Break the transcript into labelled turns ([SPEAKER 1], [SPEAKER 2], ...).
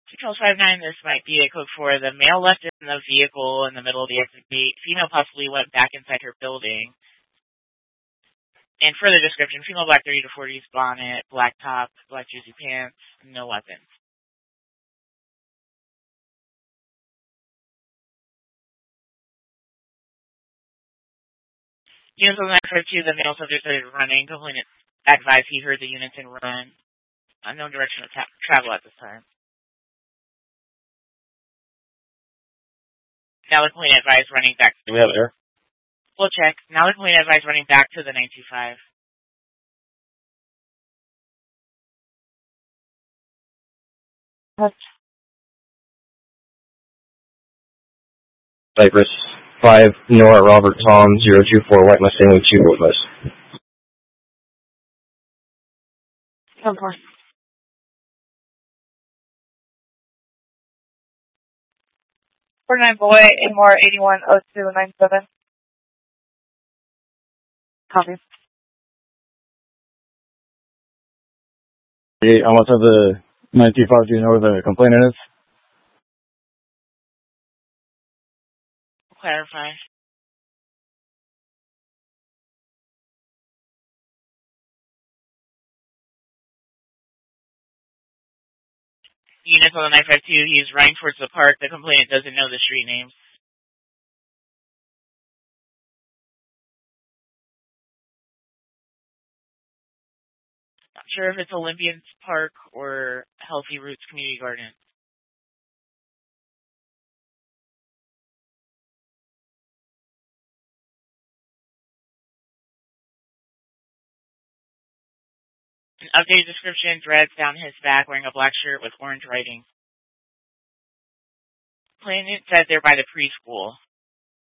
[SPEAKER 1] Control 5-9, this might be a code for the male left in the vehicle in the middle of the exit gate. Female possibly went back inside her building. And further description, female black 30 to 40s, bonnet, black top, black juicy pants, no weapons. Units on the 952, the male subject started running. Complainant advised he heard the units and run. Unknown direction of travel at this time. Now the complainant advised running back.
[SPEAKER 2] Do we have air?
[SPEAKER 1] We'll check. Now the complainant advised running back to the 925.
[SPEAKER 2] Cypress 5, Nora Robert Tom 024 White Mustang with 2 Road Bus.
[SPEAKER 1] 10-4.
[SPEAKER 3] Boy, Amor 810297. Copy.
[SPEAKER 2] Hey, I must have the 925. Do you know where the complainant is?
[SPEAKER 1] Clarify. Units on the 952, he's running towards the park. The complainant doesn't know the street names. Not sure if it's Olympians Park or Healthy Roots Community Garden. An updated description, dreads down his back, wearing a black shirt with orange writing. Complainant said they're by the preschool.